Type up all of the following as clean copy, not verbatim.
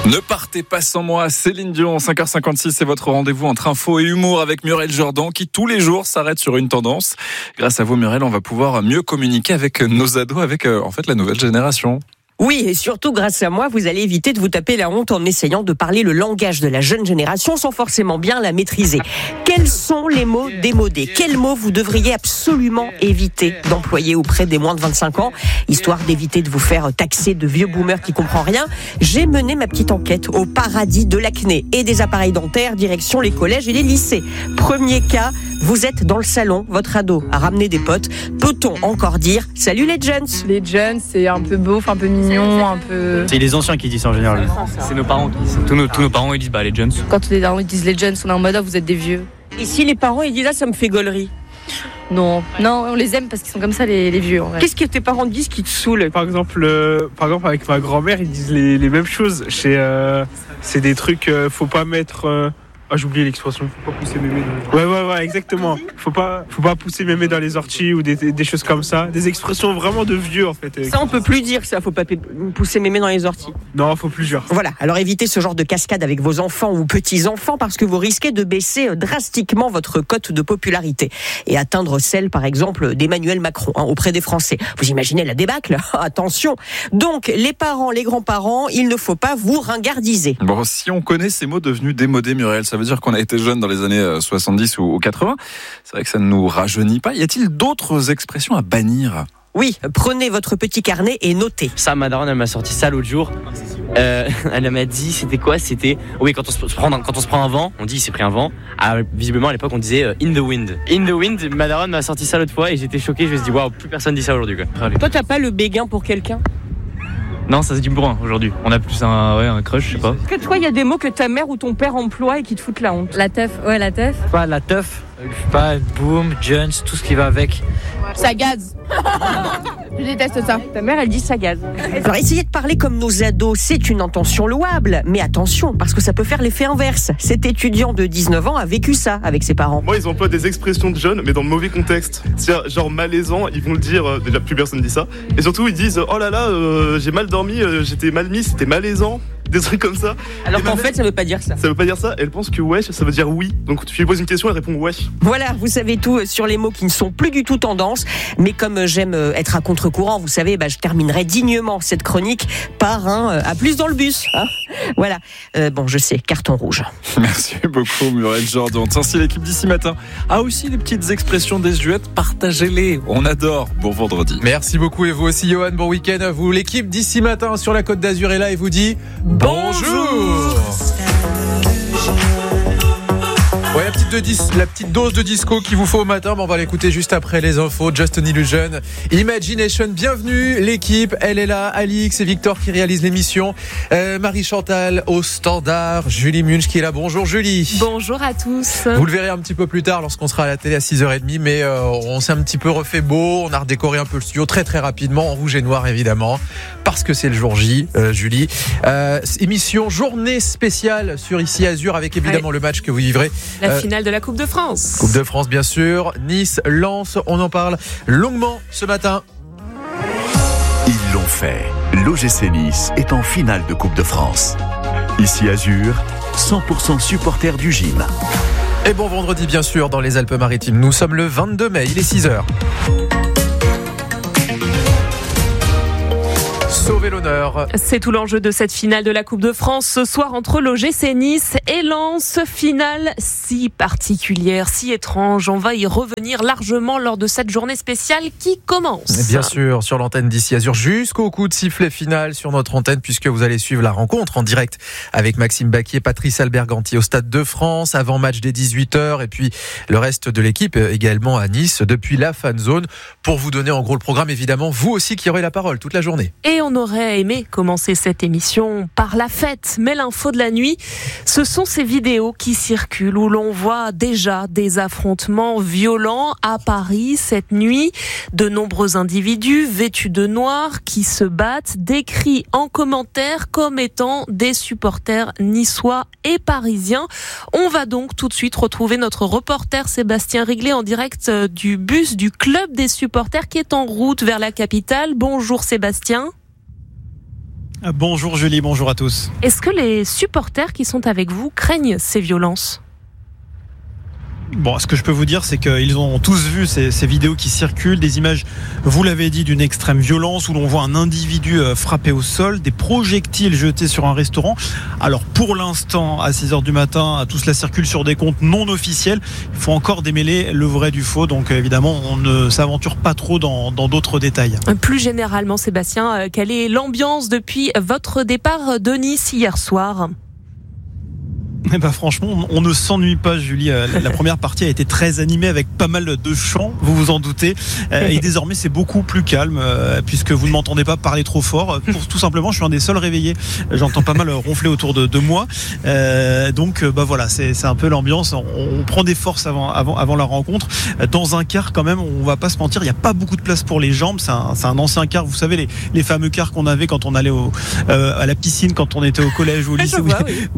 Ne partez pas sans moi, Céline Dion, 5h56, c'est votre rendez-vous entre info et humour avec Muriel Jordan qui tous les jours s'arrête sur une tendance. Grâce à vous Muriel, on va pouvoir mieux communiquer avec nos ados, avec en fait la nouvelle génération. Oui, et surtout grâce à moi, vous allez éviter de vous taper la honte en essayant de parler le langage de la jeune génération sans forcément bien la maîtriser. Quels sont les mots démodés ? Quels mots vous devriez absolument éviter d'employer auprès des moins de 25 ans, histoire d'éviter de vous faire taxer de vieux boomers qui comprennent rien ? J'ai mené ma petite enquête au paradis de l'acné et des appareils dentaires, direction les collèges et les lycées. Premier cas, vous êtes dans le salon, votre ado a ramené des potes. Peut-on encore dire « Salut les jeunes » ? Les jeunes, c'est un peu beauf, un peu mignon, un peu... C'est les anciens qui disent ça en général. C'est nos parents qui disent. Tous nos parents ils disent les jeunes. Quand les parents disent les jeunes, on est en mode vous êtes des vieux. Et si les parents ils disent « Ah, ça me fait gaulerie » ? Non, on les aime parce qu'ils sont comme ça les vieux. En vrai. Qu'est-ce que tes parents disent qui te saoule ? Par exemple, avec ma grand-mère, ils disent les mêmes choses. C'est des trucs, faut pas mettre... j'ai oublié l'expression, faut pas pousser mémé dans les... Ouais, exactement. Faut pas pousser mémé dans les orties ou des choses comme ça. Des expressions vraiment de vieux, en fait. Ça, on peut plus dire ça, faut pas pousser mémé dans les orties. Non, faut plus dire. Voilà, alors évitez ce genre de cascade avec vos enfants ou petits-enfants parce que vous risquez de baisser drastiquement votre cote de popularité et atteindre celle, par exemple, d'Emmanuel Macron auprès des Français. Vous imaginez la débâcle ? Attention. Donc, les parents, les grands-parents, il ne faut pas vous ringardiser. Bon, si on connaît ces mots devenus démodés, Muriel, ça veut dire qu'on a été jeune dans les années 70 ou 80. C'est vrai que ça ne nous rajeunit pas. Y a-t-il d'autres expressions à bannir ? Oui, prenez votre petit carnet et notez. Ça, ma daronne, elle m'a sorti ça l'autre jour. Elle m'a dit, c'était quoi ? C'était, oui, quand on se prend un vent, on dit il s'est pris un vent. Visiblement, à l'époque, on disait in the wind. In the wind, ma daronne m'a sorti ça l'autre fois et j'étais choqué. Je me suis dit, waouh, plus personne dit ça aujourd'hui, quoi. Toi, t'as pas le béguin pour quelqu'un ? Non, ça se dit bourrin aujourd'hui. On a plus un crush, je sais pas. Est-ce que toi, il y a des mots que ta mère ou ton père emploie et qui te foutent la honte ? La teuf, ouais, la teuf. Pas la teuf, pas boom, Jones, tout ce qui va avec. Ça gaze. Je déteste ça. Ta mère, elle dit ça gaze. Alors, essayez de parler comme nos ados, c'est une intention louable. Mais attention, parce que ça peut faire l'effet inverse. Cet étudiant de 19 ans a vécu ça avec ses parents. Moi, ils emploient des expressions de jeunes, mais dans le mauvais contexte. C'est-à-dire, genre malaisant, ils vont le dire, déjà plus personne dit ça. Et surtout, ils disent, oh là là, j'ai mal dormi, j'étais mal mis, c'était malaisant. Des trucs comme ça. Alors qu'en fait, ça veut pas dire ça. Ça veut pas dire ça. Elle pense que wesh, ça veut dire oui. Donc tu lui poses une question, elle répond wesh. Voilà, vous savez tout sur les mots qui ne sont plus du tout tendance. Mais comme j'aime être à contre-courant, vous savez, je terminerai dignement cette chronique par un à plus dans le bus. Hein, voilà. Bon, je sais, carton rouge. Merci beaucoup Muriel Jordan. Si l'équipe d'ici matin a aussi des petites expressions désuètes, partagez-les. On adore. Bon vendredi. Merci beaucoup et vous aussi Johan, bon week-end à vous. L'équipe d'ici matin sur la Côte d'Azur est là et vous dit bonjour. Ouais, la petite dose de disco qu'il vous faut au matin, on va l'écouter juste après les infos. Just an Illusion, Imagination, bienvenue l'équipe, elle est là, Alix et Victor qui réalisent l'émission, Marie-Chantal au standard, Julie Munch qui est là, bonjour Julie. Bonjour à tous. Vous le verrez un petit peu plus tard lorsqu'on sera à la télé à 6h30, mais on s'est un petit peu refait beau, on a redécoré un peu le studio très très rapidement, en rouge et noir évidemment, parce que c'est le jour J, Julie. Émission, journée spéciale sur Ici Azur avec évidemment le match que vous vivrez. La finale de la Coupe de France. Coupe de France, bien sûr. Nice, Lens, on en parle longuement ce matin. Ils l'ont fait. L'OGC Nice est en finale de Coupe de France. Ici Azur, 100% supporters du gym. Et bon vendredi, bien sûr, dans les Alpes-Maritimes. Nous sommes le 22 mai, il est 6h. Sauver l'honneur. C'est tout l'enjeu de cette finale de la Coupe de France ce soir entre l'OGC Nice et Lens. Finale si particulière, si étrange. On va y revenir largement lors de cette journée spéciale qui commence. Et bien sûr, sur l'antenne d'Ici Azur jusqu'au coup de sifflet final sur notre antenne puisque vous allez suivre la rencontre en direct avec Maxime Baquier, Patrice Alberganti au Stade de France, avant match dès 18h et puis le reste de l'équipe également à Nice depuis la fan zone pour vous donner en gros le programme évidemment, vous aussi qui aurez la parole toute la journée. Et on aurait aimé commencer cette émission par la fête, mais l'info de la nuit, ce sont ces vidéos qui circulent où l'on voit déjà des affrontements violents à Paris cette nuit. De nombreux individus vêtus de noir qui se battent, décrits en commentaire comme étant des supporters niçois et parisiens. On va donc tout de suite retrouver notre reporter Sébastien Riglet en direct du bus du club des supporters qui est en route vers la capitale. Bonjour Sébastien. Bonjour Julie, bonjour à tous. Est-ce que les supporters qui sont avec vous craignent ces violences ? Bon, ce que je peux vous dire, c'est qu'ils ont tous vu ces vidéos qui circulent, des images, vous l'avez dit, d'une extrême violence où l'on voit un individu frappé au sol, des projectiles jetés sur un restaurant. Alors pour l'instant, à 6h du matin, tout cela circule sur des comptes non officiels. Il faut encore démêler le vrai du faux, donc évidemment, on ne s'aventure pas trop dans d'autres détails. Plus généralement, Sébastien, quelle est l'ambiance depuis votre départ de Nice hier soir ? Eh ben franchement, on ne s'ennuie pas, Julie. La première partie a été très animée avec pas mal de chants, vous vous en doutez. Et désormais, c'est beaucoup plus calme puisque vous ne m'entendez pas parler trop fort. Tout simplement, je suis un des seuls réveillés. J'entends pas mal ronfler autour de moi. Donc, voilà, c'est un peu l'ambiance. On prend des forces avant la rencontre. Dans un car, quand même, on va pas se mentir, il n'y a pas beaucoup de place pour les jambes. C'est un ancien car. Vous savez, les fameux cars qu'on avait quand on allait à la piscine, quand on était au collège ou au lycée.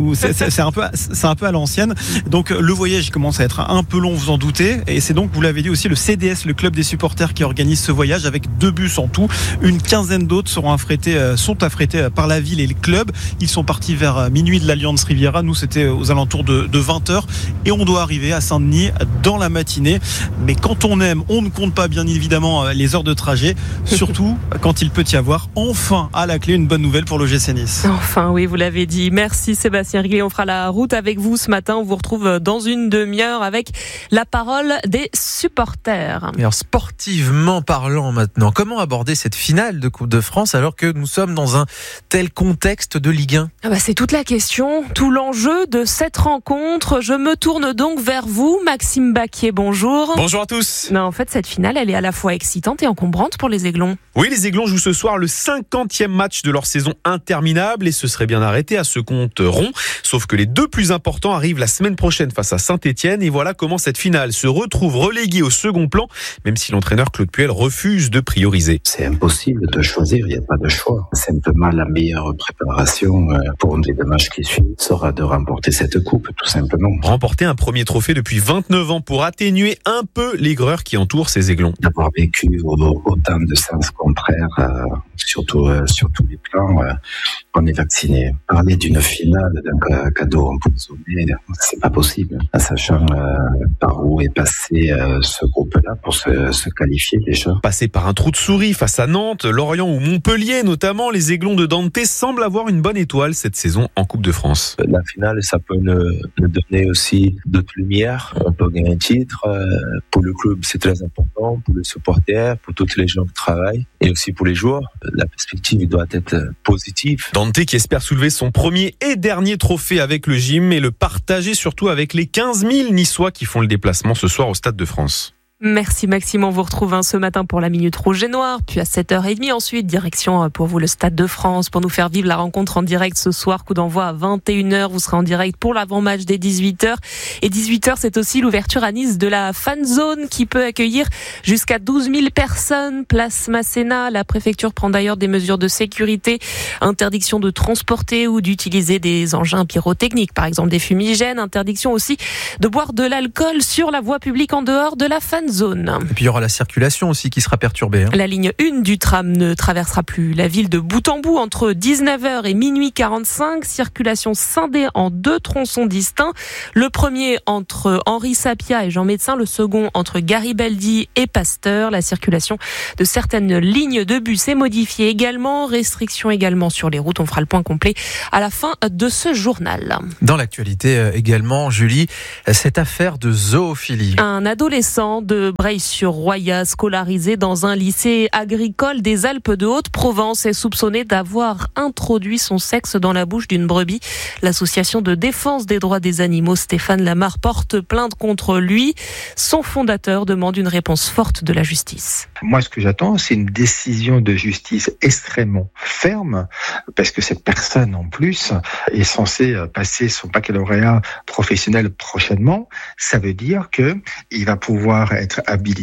C'est un peu à l'ancienne. Donc le voyage commence à être un peu long, vous en doutez. Et c'est donc, vous l'avez dit aussi, le CDS, le club des supporters, qui organise ce voyage avec 2 bus en tout. Une quinzaine d'autres sont affrétés par la ville et le club. Ils sont partis vers minuit de l'Alliance Riviera. Nous, c'était aux alentours de 20h. Et on doit arriver à Saint-Denis dans la matinée. Mais quand on aime, on ne compte pas bien évidemment les heures de trajet. Surtout quand il peut y avoir enfin à la clé une bonne nouvelle pour l'OGC Nice. Enfin, oui, vous l'avez dit. Merci Sébastien Rigley. On fera la route avec vous ce matin. On vous retrouve dans une demi-heure avec la parole des supporters. Et alors, sportivement parlant maintenant, comment aborder cette finale de Coupe de France alors que nous sommes dans un tel contexte de Ligue 1 ? C'est toute la question, tout l'enjeu de cette rencontre. Je me tourne donc vers vous, Maxime Baquier, bonjour. Bonjour à tous. En fait, cette finale, elle est à la fois excitante et encombrante pour les Aiglons. Oui, les Aiglons jouent ce soir le 50e match de leur saison interminable et ce serait bien arrêté à ce compte rond. Sauf que les 2 plus importants arrivent la semaine prochaine face à Saint-Etienne et voilà comment cette finale se retrouve reléguée au second plan, même si l'entraîneur Claude Puel refuse de prioriser. C'est impossible de choisir, il n'y a pas de choix. Simplement, la meilleure préparation pour les 2 matchs qui suivent sera de remporter cette coupe, tout simplement. Remporter un premier trophée depuis 29 ans pour atténuer un peu l'aigreur qui entoure ces Aiglons. D'avoir vécu autant de sens contraires, surtout sur tous les plans, on est vacciné. Parler d'une finale, d'un cadeau empoisonné, c'est pas possible. Sachant par où est passé ce groupe-là pour se qualifier déjà. Passé par un trou de souris face à Nantes, Lorient ou Montpellier notamment, les Aiglons de Dante semblent avoir une bonne étoile cette saison en Coupe de France. La finale, ça peut nous donner aussi d'autres lumières. On peut gagner un titre. Pour le club, c'est très important. Pour les supporters, pour toutes les gens qui travaillent et aussi pour les joueurs. La perspective doit être positive. Dante qui espère soulever son premier et dernier trophée avec le gym et le partager surtout avec les 15 000 Niçois qui font le déplacement ce soir au Stade de France. Merci Maxime, on vous retrouve ce matin pour la Minute Rouge et Noire, puis à 7h30 ensuite, direction pour vous le Stade de France pour nous faire vivre la rencontre en direct ce soir, coup d'envoi à 21h, vous serez en direct pour l'avant-match dès 18h. Et 18h, c'est aussi l'ouverture à Nice de la Fan Zone qui peut accueillir jusqu'à 12 000 personnes, place Masséna. La préfecture prend d'ailleurs des mesures de sécurité, interdiction de transporter ou d'utiliser des engins pyrotechniques, par exemple des fumigènes, interdiction aussi de boire de l'alcool sur la voie publique en dehors de la Fan Zone. Et puis il y aura la circulation aussi qui sera perturbée. La ligne 1 du tram ne traversera plus la ville de bout en bout entre 19h et minuit 45. Circulation scindée en 2 tronçons distincts. Le premier entre Henri Sapia et Jean Médecin, le second entre Garibaldi et Pasteur. La circulation de certaines lignes de bus est modifiée également. Restrictions également sur les routes. On fera le point complet à la fin de ce journal. Dans l'actualité également, Julie, cette affaire de zoophilie. Un adolescent de Breil-sur-Roya, scolarisé dans un lycée agricole des Alpes de Haute-Provence, est soupçonné d'avoir introduit son sexe dans la bouche d'une brebis. L'association de défense des droits des animaux Stéphane Lamar porte plainte contre lui. Son fondateur demande une réponse forte de la justice. Moi, ce que j'attends, c'est une décision de justice extrêmement ferme, parce que cette personne, en plus, est censée passer son baccalauréat professionnel prochainement. Ça veut dire qu'il va pouvoir être habilité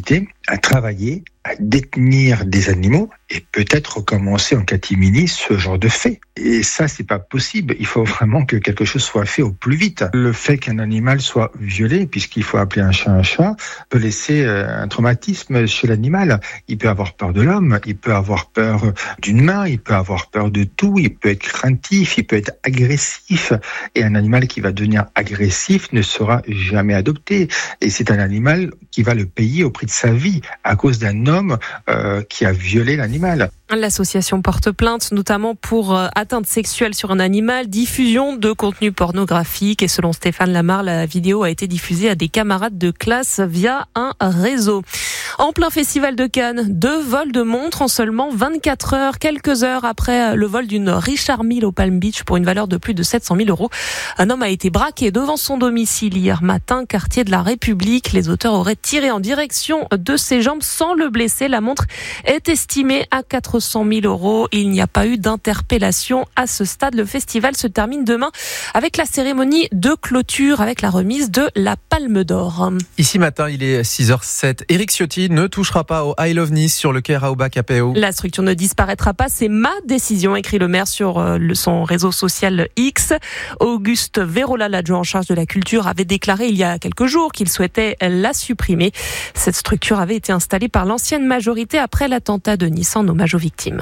à travailler, à détenir des animaux et peut-être recommencer en catimini ce genre de fait. Et ça, c'est pas possible. Il faut vraiment que quelque chose soit fait au plus vite. Le fait qu'un animal soit violé, puisqu'il faut appeler un chat, peut laisser un traumatisme chez l'animal. Il peut avoir peur de l'homme, il peut avoir peur d'une main, il peut avoir peur de tout, il peut être craintif, il peut être agressif. Et un animal qui va devenir agressif ne sera jamais adopté. Et c'est un animal qui va le payer au prix de sa vie à cause d'un homme qui a violé l'animal. L'association porte plainte notamment pour atteinte sexuelle sur un animal, diffusion de contenu pornographique et selon Stéphane Lamar, la vidéo a été diffusée à des camarades de classe via un réseau. En plein festival de Cannes, 2 vols de montres en seulement 24 heures, quelques heures après le vol d'une Richard Mille au Palm Beach pour une valeur de plus de 700 000 €. Un homme a été braqué devant son domicile hier matin, quartier de la République. Les auteurs auraient tiré en direction de ses jambes sans le blesser. La montre est estimée à 400 000 €. Il n'y a pas eu d'interpellation à ce stade. Le festival se termine demain avec la cérémonie de clôture avec la remise de la Palme d'Or. Ici matin, il est 6h07. Éric Ciotti ne touchera pas au I Love Nice sur le quai Raoba Capéo. La structure ne disparaîtra pas, c'est ma décision, écrit le maire sur son réseau social X. Auguste Vérola, l'adjoint en charge de la culture, avait déclaré il y a quelques jours qu'il souhaitait la supprimer. Cette structure avait été installée par l'ancienne majorité après l'attentat de Nice en hommage aux victimes.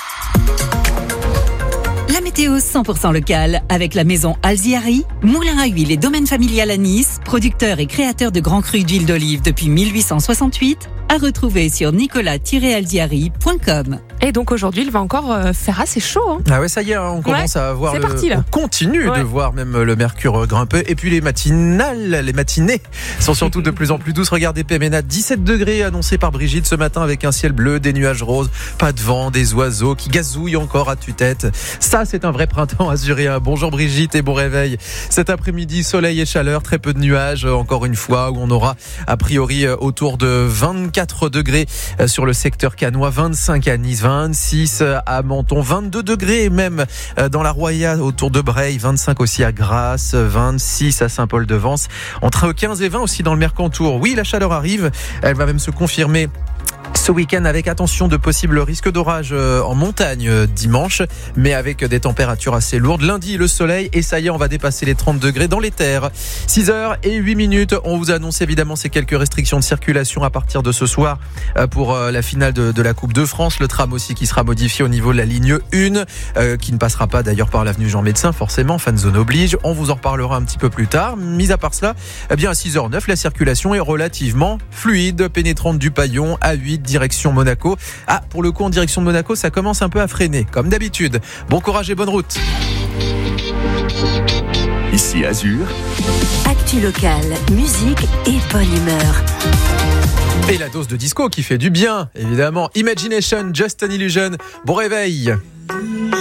La météo 100% locale avec la maison Alziari, moulin à huile et domaine familial à Nice, producteur et créateur de grands crus d'huile d'olive depuis 1868, à retrouver sur nicolas-alziari.com. Et donc aujourd'hui, il va encore faire assez chaud. Hein. Ah ouais, ça y est, on commence à voir on continue de voir même le mercure grimper. Et puis les matinées sont surtout de plus en plus douces. Regardez Péménat, 17 degrés annoncés par Brigitte ce matin avec un ciel bleu, des nuages roses, pas de vent, des oiseaux qui gazouillent encore à tue-tête. Ça, c'est un vrai printemps azuréen. Bonjour Brigitte et bon réveil. Cet après-midi, soleil et chaleur, très peu de nuages encore une fois, où on aura a priori autour de 24 degrés sur le secteur cannois, 25 à Nice, 26 à Menton, 22 degrés même dans la Roya autour de Breil, 25 aussi à Grasse, 26 à Saint-Paul-de-Vence, entre 15 et 20 aussi dans le Mercantour. Oui, la chaleur arrive, elle va même se confirmer ce week-end avec attention de possibles risques d'orage en montagne dimanche, mais avec des températures assez lourdes. Lundi, le soleil et ça y est, on va dépasser les 30 degrés dans les terres. 6h08, on vous annonce évidemment ces quelques restrictions de circulation à partir de ce soir pour la finale de la Coupe de France. Le tram aussi qui sera modifié au niveau de la ligne 1, qui ne passera pas d'ailleurs par l'avenue Jean Médecin, forcément, fan zone oblige. On vous en reparlera un petit peu plus tard. Mis à part cela, eh bien à 6h09, la circulation est relativement fluide, pénétrante du Paillon, A8, direction Monaco. Ah, pour le coup, en direction de Monaco, ça commence un peu à freiner, comme d'habitude. Bon courage et bonne route. Ici Azur. Actu locale, musique et bonne humeur. Et la dose de disco qui fait du bien, évidemment. Imagination, Just an Illusion. Bon réveil.